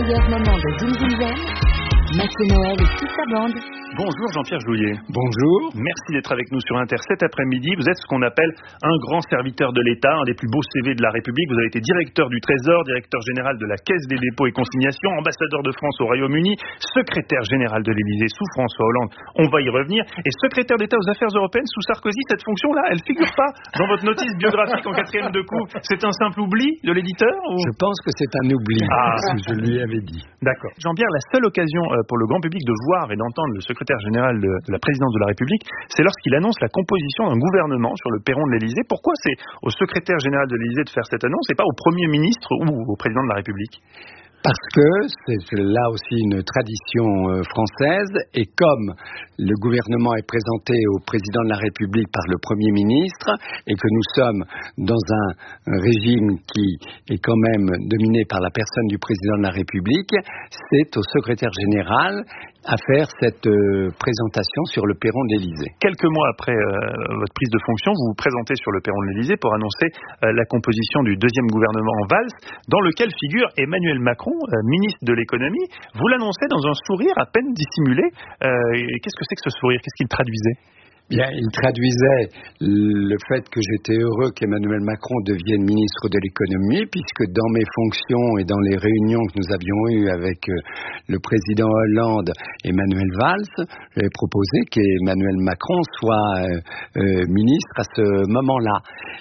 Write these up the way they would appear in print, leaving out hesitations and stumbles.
meilleurs moments de Zoom Zoom Zen, Mathieu Noël et toute sa bande. Bonjour Jean-Pierre Jouyet. Bonjour. Merci d'être avec nous sur Inter cet après-midi. Vous êtes ce qu'on appelle un grand serviteur de l'État, un des plus beaux CV de la République. Vous avez été directeur du Trésor, directeur général de la Caisse des dépôts et consignations, ambassadeur de France au Royaume-Uni, secrétaire général de l'Élysée sous François Hollande. On va y revenir. Et secrétaire d'État aux Affaires européennes sous Sarkozy. Cette fonction-là, elle figure pas dans votre notice biographique en 4e de couve. C'est un simple oubli de l'éditeur ou... Je pense que c'est un oubli, ce que je lui avais dit. D'accord. Jean-Pierre, la seule occasion pour le grand public de voir et d'entendre le secrétaire général de la présidence de la République, c'est lorsqu'il annonce la composition d'un gouvernement sur le perron de l'Élysée. Pourquoi c'est au secrétaire général de l'Élysée de faire cette annonce et pas au Premier ministre ou au président de la République ? Parce que c'est là aussi une tradition française, et comme le gouvernement est présenté au président de la République par le Premier ministre, et que nous sommes dans un régime qui est quand même dominé par la personne du président de la République, c'est au secrétaire général à faire cette présentation sur le perron de l'Élysée. Quelques mois après votre prise de fonction, vous vous présentez sur le perron de l'Élysée pour annoncer la composition du deuxième gouvernement en valse, dans lequel figure Emmanuel Macron, ministre de l'économie. Vous l'annoncez dans un sourire à peine dissimulé. Qu'est-ce que c'est que ce sourire ? Qu'est-ce qu'il traduisait ? Bien, il traduisait le fait que j'étais heureux qu'Emmanuel Macron devienne ministre de l'économie, puisque dans mes fonctions et dans les réunions que nous avions eues avec le président Hollande et Manuel Valls, j'avais proposé qu'Emmanuel Macron soit ministre à ce moment-là.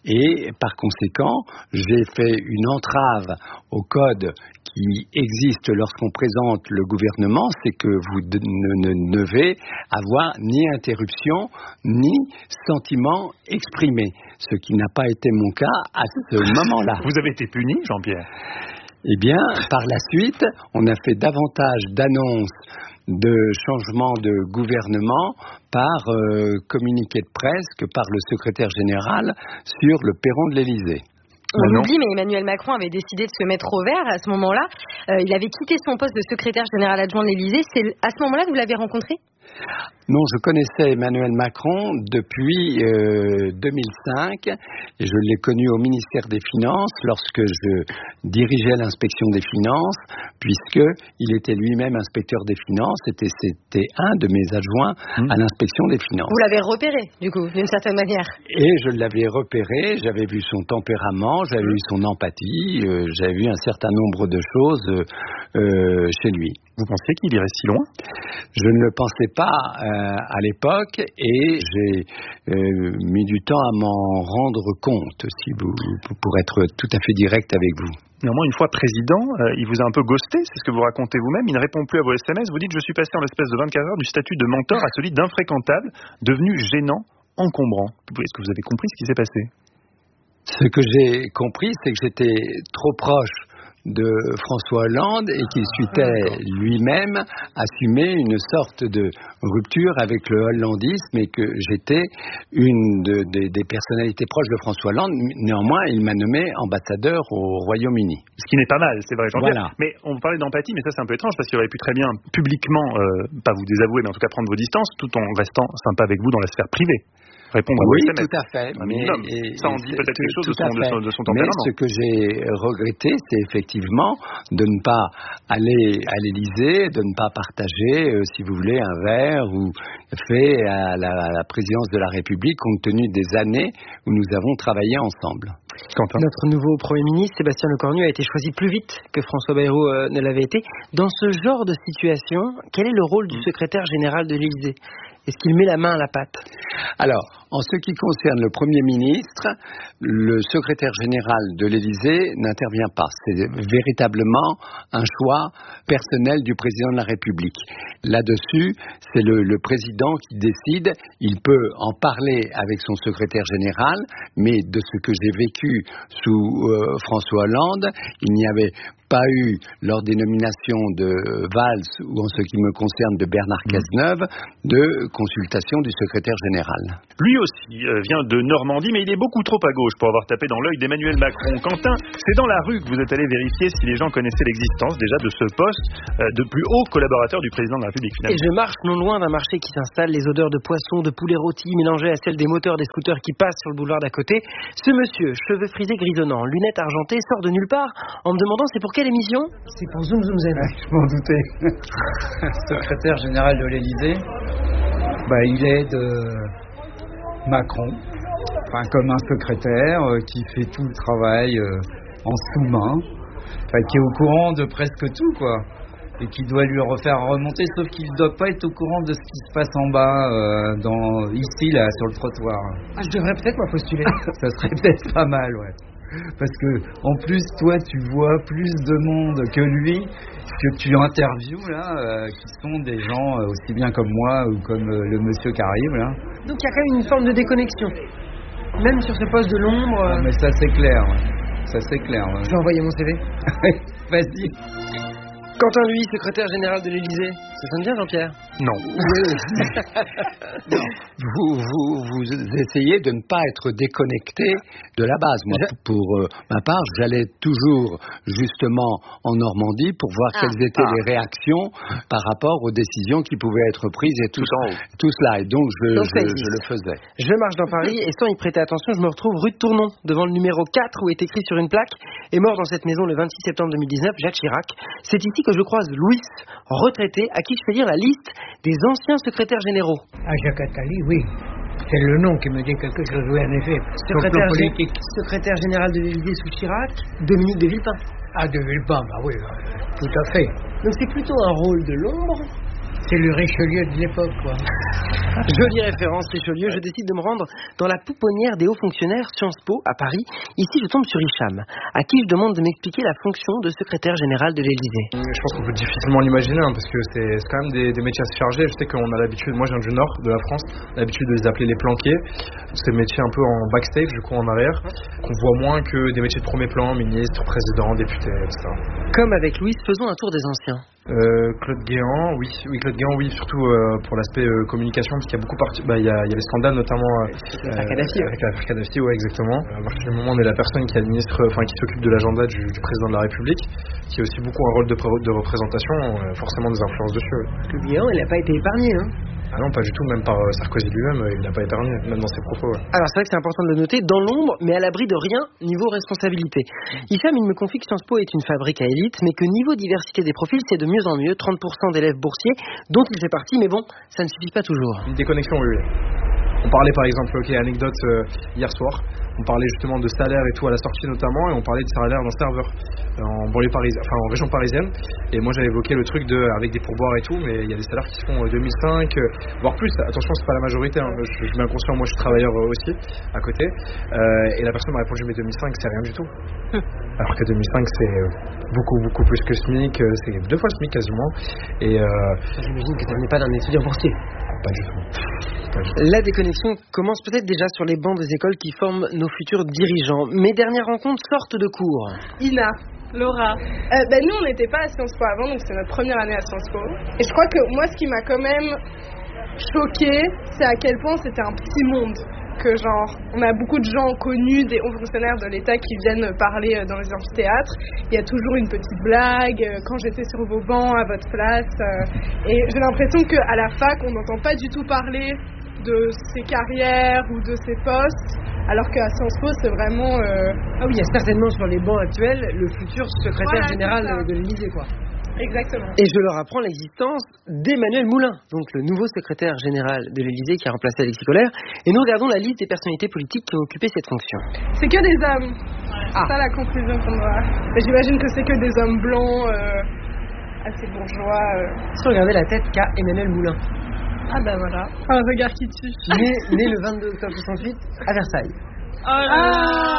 Et par conséquent, j'ai fait une entrave au code qui existe lorsqu'on présente le gouvernement, c'est que vous ne devez avoir ni interruption, ni sentiment exprimé, ce qui n'a pas été mon cas à ce moment-là. Vous avez été puni, Jean-Pierre ? Eh bien, par la suite, on a fait davantage d'annonces de changement de gouvernement par communiqué de presse que par le secrétaire général sur le perron de l'Élysée. On l'oublie, mais Emmanuel Macron avait décidé de se mettre au vert à ce moment-là. Il avait quitté son poste de secrétaire général adjoint de l'Élysée. C'est à ce moment-là que vous l'avez rencontré ? Non, je connaissais Emmanuel Macron depuis 2005 et je l'ai connu au ministère des Finances lorsque je dirigeais l'inspection des Finances, puisqu'il était lui-même inspecteur des Finances, c'était un de mes adjoints à l'inspection des Finances. Vous l'avez repéré, du coup, d'une certaine manière. Et je l'avais repéré, j'avais vu son tempérament, j'avais vu son empathie, j'avais vu un certain nombre de choses chez lui. Vous pensiez qu'il irait si loin ? Je ne le pensais pas à l'époque et j'ai mis du temps à m'en rendre compte, pour être tout à fait direct avec vous. Néanmoins, une fois président, il vous a un peu ghosté, c'est ce que vous racontez vous-même. Il ne répond plus à vos SMS. Vous dites « Je suis passé en l'espace de 24 heures du statut de mentor à celui d'infréquentable, devenu gênant, encombrant ». Est-ce que vous avez compris ce qui s'est passé ? Ce que j'ai compris, c'est que j'étais trop proche de François Hollande et qu'il souhaitait lui-même assumer une sorte de rupture avec le hollandisme et que j'étais une des personnalités proches de François Hollande. Néanmoins, il m'a nommé ambassadeur au Royaume-Uni. Ce qui n'est pas mal, c'est vrai, Jean-Pierre. Voilà. Mais on vous parlait d'empathie, mais ça c'est un peu étrange parce qu'il aurait pu très bien publiquement, pas vous désavouer, mais en tout cas prendre vos distances, tout en restant sympa avec vous dans la sphère privée. Répondre à vos SMS. Oui, tout à fait. Mais ça en dit peut-être quelque chose de son tempérament. Mais ce que j'ai regretté, c'est effectivement de ne pas aller à l'Élysée, de ne pas partager, si vous voulez, un verre ou fait à la présidence de la République, compte tenu des années où nous avons travaillé ensemble. Quentin. Notre nouveau Premier ministre, Sébastien Lecornu, a été choisi plus vite que François Bayrou ne l'avait été. Dans ce genre de situation, quel est le rôle du secrétaire général de l'Élysée ? Est-ce qu'il met la main à la pâte ? Alors, en ce qui concerne le Premier ministre, le secrétaire général de l'Élysée n'intervient pas. C'est véritablement un choix personnel du président de la République. Là-dessus, c'est le président qui décide. Il peut en parler avec son secrétaire général, mais de ce que j'ai vécu sous François Hollande, il n'y avait pas eu, lors des nominations de Valls ou en ce qui me concerne de Bernard Cazeneuve, de consultation du secrétaire général. Lui aussi vient de Normandie, mais il est beaucoup trop à gauche pour avoir tapé dans l'œil d'Emmanuel Macron. Quentin, c'est dans la rue que vous êtes allé vérifier si les gens connaissaient l'existence déjà de ce poste de plus haut collaborateur du président de la République. Finalement. Et je marche non loin d'un marché qui s'installe, les odeurs de poissons, de poulet rôti mélangées à celles des moteurs des scooters qui passent sur le boulevard d'à côté. Ce monsieur, cheveux frisés grisonnants, lunettes argentées, sort de nulle part en me demandant c'est pour quelle émission? C'est pour Zoom Zoom Zen. Je m'en doutais. Secrétaire général de l'Élysée, il aide Macron, comme un secrétaire qui fait tout le travail en sous-main, qui est au courant de presque tout, quoi. Et qui doit lui refaire remonter, sauf qu'il ne doit pas être au courant de ce qui se passe en bas, ici, là, sur le trottoir. Ah, je devrais peut-être postuler. Ça serait peut-être pas mal, ouais. Parce que, en plus, toi, tu vois plus de monde que lui, que tu interviews, là, qui sont des gens aussi bien comme moi ou comme le monsieur qui arrive, là. Donc, il y a quand même une forme de déconnexion. Même sur ce poste de l'ombre. Ah, mais ça, c'est clair, ouais. Ça, c'est clair, ouais. Je vais envoyer mon CV. Vas-y. Quentin, lui, secrétaire général de l'Élysée. Ça sonne bien, Jean-Pierre? Non. Non. Vous essayez de ne pas être déconnecté de la base. Moi, pour ma part, j'allais toujours justement en Normandie pour voir quelles étaient les réactions par rapport aux décisions qui pouvaient être prises et tout cela. Et donc, je le faisais. Je marche dans Paris et sans y prêter attention, je me retrouve rue de Tournon, devant le numéro 4 où est écrit sur une plaque « Est mort dans cette maison le 26 septembre 2019, Jacques Chirac ». C'est ici que je croise Louis, retraité, à qui je fais lire la liste des anciens secrétaires généraux. Ah, Jacques Attali, oui. C'est le nom qui me dit quelque chose, oui, en effet. Secrétaire général de l'Élysée sous Chirac, Dominique de Villepin. Ah, de Villepin, oui, tout à fait. Donc c'est plutôt un rôle de l'ombre. C'est le Richelieu de l'époque, quoi. Jolie référence, Richelieu. Je décide de me rendre dans la pouponnière des hauts fonctionnaires Sciences Po à Paris. Ici, je tombe sur Hicham, à qui je demande de m'expliquer la fonction de secrétaire général de l'Élysée. Je pense qu'on peut difficilement l'imaginer, parce que c'est quand même des métiers assez chargés. Je sais qu'on a l'habitude, moi je viens du nord de la France, l'habitude de les appeler les planqués. C'est des métiers un peu en backstage, du coup en arrière, qu'on voit moins que des métiers de premier plan, ministre, président, député, etc. Comme avec Louis, faisons un tour des anciens. Claude Guéant, oui, Claude Guéant, oui, surtout pour l'aspect communication, parce qu'il y a beaucoup il y a les scandales notamment avec l'affaire Kadhafi, ouais, exactement. À partir du moment où on est la personne qui administre, qui s'occupe de l'agenda du président de la République, qui a aussi beaucoup un rôle de représentation, forcément des influences dessus. Ouais. Claude Guéant, il n'a pas été épargné, hein. Ah non, pas du tout, même par Sarkozy lui-même, il n'a pas épargné, même dans ses propos. Ouais. Alors c'est vrai que c'est important de le noter, dans l'ombre, mais à l'abri de rien, niveau responsabilité. Hicham, il me confie que Sciences Po est une fabrique à élite, mais que niveau diversité des profils, c'est de mieux en mieux, 30% d'élèves boursiers, dont il fait partie, mais bon, ça ne suffit pas toujours. Une déconnexion, oui. On parlait par exemple, anecdote, hier soir, on parlait justement de salaire et tout à la sortie notamment, et on parlait de salaire d'un serveur en banlieue parisienne, en région parisienne. Et moi j'avais évoqué le truc avec des pourboires et tout, mais il y a des salaires qui se font 2005, voire plus. Attention, c'est pas la majorité, je suis bien conscient, moi je suis travailleur aussi à côté. Et la personne m'a répondu, mais 2005 c'est rien du tout. Alors que 2005 c'est beaucoup plus que SMIC, c'est 2 fois le SMIC quasiment. Et j'imagine que ça n'est pas d'un étudiant boursier. Pas du tout. La déconnexion commence peut-être déjà sur les bancs des écoles qui forment nos futurs dirigeants. Mes dernières rencontres sortent de cours. Ina, Laura. Nous, on n'était pas à Sciences Po avant, donc c'est notre première année à Sciences Po. Et je crois que moi, ce qui m'a quand même choquée, c'est à quel point c'était un petit monde. Que on a beaucoup de gens connus, des hauts fonctionnaires de l'État qui viennent parler dans les amphithéâtres. Il y a toujours une petite blague, quand j'étais sur vos bancs, à votre place. Et j'ai l'impression qu'à la fac, on n'entend pas du tout parler de ses carrières ou de ses postes, alors qu'à Sciences Po, c'est vraiment... Ah oui, il y a certainement sur les bancs actuels le futur secrétaire général de l'Élysée, quoi. Exactement. Et je leur apprends l'existence d'Emmanuel Moulin, donc le nouveau secrétaire général de l'Élysée qui a remplacé Alexis Kohler. Et nous regardons la liste des personnalités politiques qui ont occupé cette fonction. C'est que des hommes. C'est ça la conclusion qu'on doit. Et j'imagine que c'est que des hommes blancs, assez bourgeois. Si vous regardez la tête qu'a Emmanuel Moulin. Ah ben voilà. Un regard qui tue. Né le 22 octobre 68 à Versailles. Oh là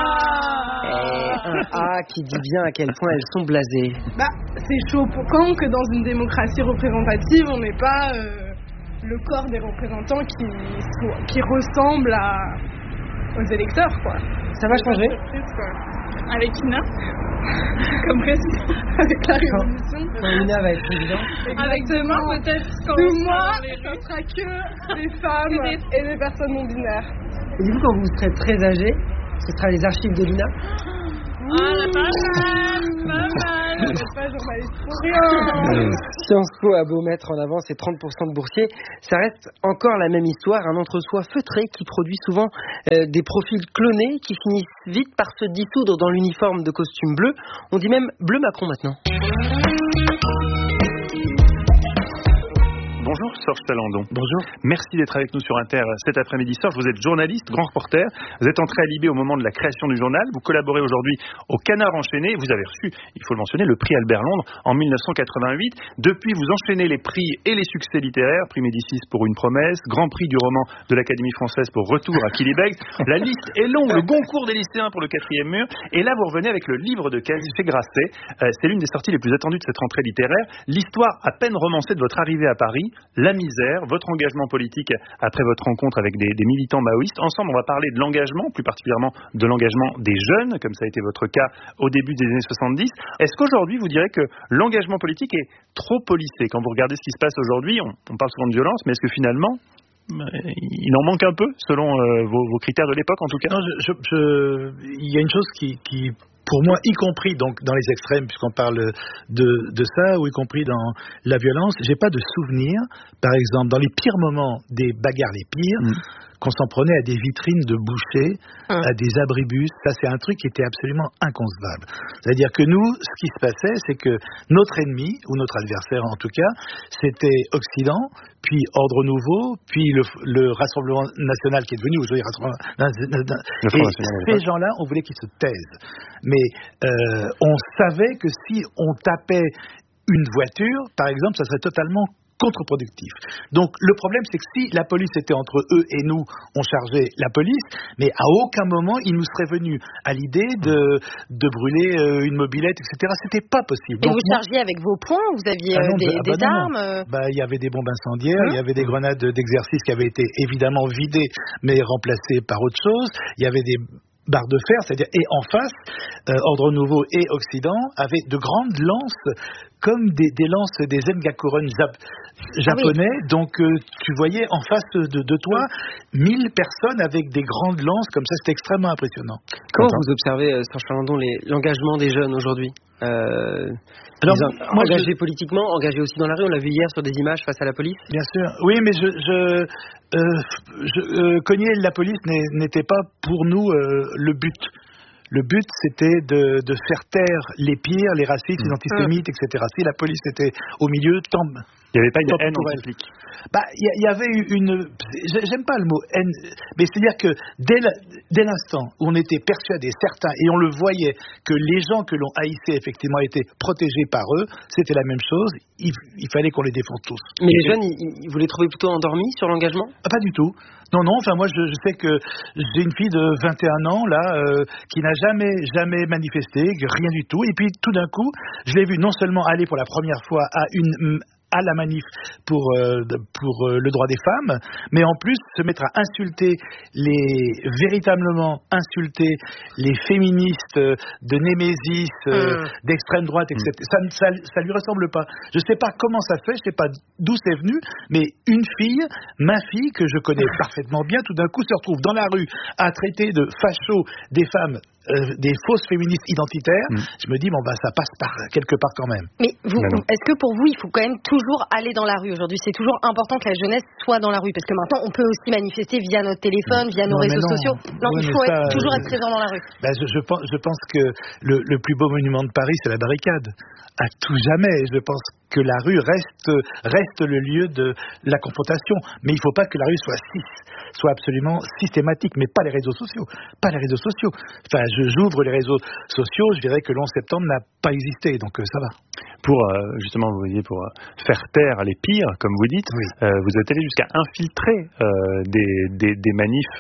un A qui dit bien à quel point elles sont blasées. C'est choquant que dans une démocratie représentative, on n'ait pas le corps des représentants qui ressemble aux électeurs, quoi. Ça va changer. Avec Ina, comme président, avec la Révolution. Quand Ina va être président. Avec demain, peut-être. Moi, ce sera que des femmes et des personnes non binaires. Et du coup, quand vous serez très âgé, ce sera les archives de l'INA. Ah, pas mal. suis pas journaliste pour rien. Sciences Po a beau mettre en avant ses 30% de boursiers, ça reste encore la même histoire, un entre-soi feutré qui produit souvent des profils clonés qui finissent vite par se dissoudre dans l'uniforme de costume bleu. On dit même bleu Macron maintenant. Bonjour Sorge Talandon. Bonjour. Merci d'être avec nous sur Inter cet après-midi. Sorge, vous êtes journaliste, grand reporter. Vous êtes entré à Libé au moment de la création du journal. Vous collaborez aujourd'hui au Canard enchaîné. Vous avez reçu, il faut le mentionner, le prix Albert Londres en 1988. Depuis, vous enchaînez les prix et les succès littéraires. Prix Médicis pour Une promesse, Grand Prix du roman de l'Académie française pour Retour à Quillybegs. La liste est longue. Le Goncourt des lycéens pour Le Quatrième mur. Et là, vous revenez avec le livre de chez Grasset. C'est l'une des sorties les plus attendues de cette rentrée littéraire. L'histoire à peine romancée de votre arrivée à Paris. La misère, votre engagement politique après votre rencontre avec des militants maoïstes. Ensemble, on va parler de l'engagement, plus particulièrement de l'engagement des jeunes, comme ça a été votre cas au début des années 70. Est-ce qu'aujourd'hui, vous direz que l'engagement politique est trop policé? Quand vous regardez ce qui se passe aujourd'hui, on parle souvent de violence, mais est-ce que finalement, il en manque un peu, selon vos critères de l'époque, en tout cas? Non, il y a une chose qui pour moi, y compris donc dans les extrêmes, puisqu'on parle de ça, ou y compris dans la violence, j'ai pas de souvenir, par exemple, dans les pires moments des bagarres les pires, qu'on s'en prenait à des vitrines de bouchers, à des abribus. Ça, c'est un truc qui était absolument inconcevable. C'est-à-dire que nous, ce qui se passait, c'est que notre ennemi, ou notre adversaire en tout cas, c'était Occident, puis Ordre Nouveau, puis le Rassemblement National qui est devenu aujourd'hui Rassemblement National. Et ces gens-là, on voulait qu'ils se taisent. Mais on savait que si on tapait une voiture, par exemple, ça serait totalement contre-productif. Donc le problème, c'est que si la police était entre eux et nous, on chargeait la police, mais à aucun moment il nous serait venu à l'idée de brûler une mobilette, etc. C'était pas possible. Et donc, vous chargiez avec vos poings? Vous aviez des armes? Il y avait des bombes incendiaires, il y avait des grenades d'exercice qui avaient été évidemment vidées mais remplacées par autre chose. Il y avait des barres de fer, c'est-à-dire, et en face, Ordre Nouveau et Occident avaient de grandes lances, comme des lances des Zengakuren japonais. Ah oui. Donc tu voyais en face de toi 1000 personnes avec des grandes lances comme ça. C'était extrêmement impressionnant. Comment vous observez, Sorge Talandon, l'engagement des jeunes aujourd'hui? Alors, moi, engagés politiquement, engagés aussi dans la rue, on l'a vu hier sur des images face à la police. Bien sûr, oui, mais cogner la police n'était pas pour nous le but. Le but, c'était de faire taire les pires, les racistes, les antisémites, etc. Si la police était au milieu, tant... Il n'y avait pas une haine anti-flic. Il y avait une... J'aime pas le mot haine, mais c'est-à-dire que dès l'instant où on était persuadés, certains, et on le voyait, que les gens que l'on haïssait effectivement étaient protégés par eux, c'était la même chose, il fallait qu'on les défende tous. Mais les jeunes, vous les trouvez plutôt endormis sur l'engagement? Pas du tout. Non, enfin moi je sais que j'ai une fille de 21 ans là qui n'a jamais manifesté, rien du tout, et puis tout d'un coup, je l'ai vue non seulement aller pour la première fois à la manif pour le droit des femmes, mais en plus se mettre à véritablement insulter les féministes de Némésis, d'extrême droite, etc. Ça lui ressemble pas. Je sais pas comment ça fait, je sais pas d'où c'est venu, mais une fille, ma fille, que je connais parfaitement bien, tout d'un coup se retrouve dans la rue à traiter de fachos des femmes, des fausses féministes identitaires. Je me dis, ça passe par quelque part quand même. Mais est-ce que pour vous, il faut quand même toujours aller dans la rue aujourd'hui? C'est toujours important que la jeunesse soit dans la rue, parce que maintenant, on peut aussi manifester via notre téléphone, via nos réseaux sociaux. Non, il faut toujours être présent dans la rue. Je pense que le plus beau monument de Paris, c'est la barricade. À tout jamais. Je pense que la rue reste le lieu de la confrontation. Mais il ne faut pas que la rue soit absolument systématique, mais pas les réseaux sociaux. Enfin, j'ouvre les réseaux sociaux, je dirais que le 11 septembre n'a pas existé, donc ça va. Pour justement, vous voyez, pour faire taire les pires, comme vous dites, vous êtes allé jusqu'à infiltrer des manifs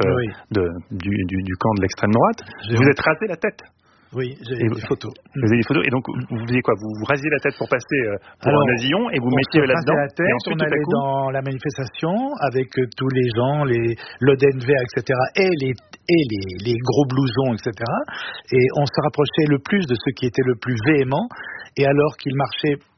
du camp de l'extrême droite. Vous êtes rasé la tête. Oui, j'ai des photos. Vous avez des photos, et donc vous faisiez quoi? Vous rasiez la tête pour passer pour un asillon, et vous mettiez là-dedans, et ensuite on allait dans la manifestation avec tous les gens, les Loden verts, etc., et les gros blousons, etc., et on se rapprochait le plus de ceux qui étaient le plus véhéments, et alors qu'ils marchaient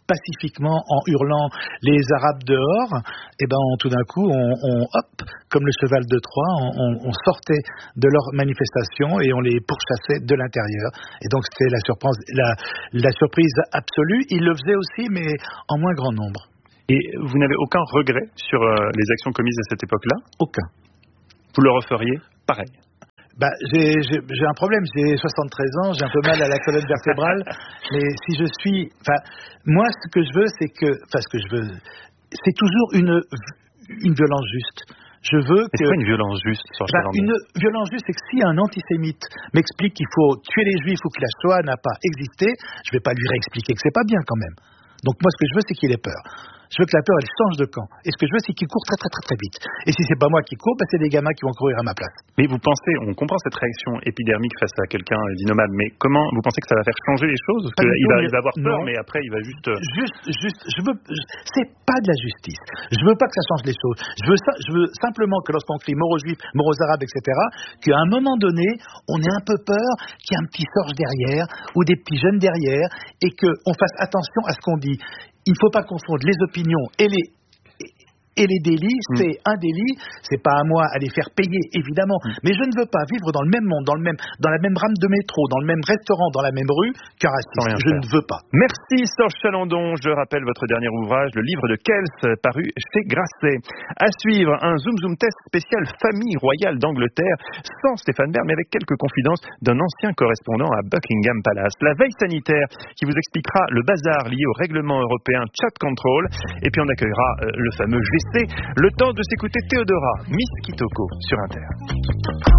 pacifiquement en hurlant les Arabes dehors, et ben tout d'un coup, hop, comme le cheval de Troie, on sortait de leur manifestation et on les pourchassait de l'intérieur. Et donc c'était la surprise absolue. Ils le faisaient aussi, mais en moins grand nombre. Et vous n'avez aucun regret sur les actions commises à cette époque-là? Aucun. Vous le referiez pareil? J'ai un problème, j'ai 73 ans, j'ai un peu mal à la colonne vertébrale, mais si je suis... moi, ce que je veux, c'est toujours une violence juste. Je veux que... C'est quoi une violence juste, une violence juste, c'est que si un antisémite m'explique qu'il faut tuer les juifs ou que la Shoah n'a pas existé, je ne vais pas lui réexpliquer que c'est pas bien quand même. Donc moi, ce que je veux, c'est qu'il ait peur. Je veux que la peur, elle change de camp. Et ce que je veux, c'est qu'il court très, très, très, très vite. Et si c'est pas moi qui cours, c'est des gamins qui vont courir à ma place. Mais vous pensez, on comprend cette réaction épidermique face à quelqu'un d'innommable, mais comment vous pensez que ça va faire changer les choses? Parce qu'il va avoir peur, mais après, il va juste... c'est pas de la justice. Je veux pas que ça change les choses. Je veux simplement que lorsqu'on crie mort aux juifs, mort aux arabes, etc., qu'à un moment donné, on ait un peu peur qu'il y ait un petit Sorge derrière, ou des petits jeunes derrière, et qu'on fasse attention à ce qu'on dit. Il ne faut pas confondre les opinions et les délits. C'est un délit, c'est pas à moi à les faire payer, évidemment. Mais je ne veux pas vivre dans le même monde, dans la même rame de métro, dans le même restaurant, dans la même rue qu'un raciste. Je ne veux pas. Merci Sorge Chalandon. Je rappelle votre dernier ouvrage, le livre de Kels, paru chez Grasset. À suivre, un zoom test spécial famille royale d'Angleterre, sans Stéphane Bern, mais avec quelques confidences d'un ancien correspondant à Buckingham Palace. La veille sanitaire, qui vous expliquera le bazar lié au règlement européen Chat Control. Et puis on accueillera le fameux GC. Le temps de s'écouter Théodora, Miss Kitoko sur Inter.